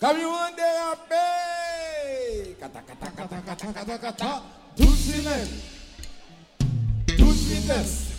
Everyone they are pay. Kata kata kata kata kata kata. Dulciness. Dulciness.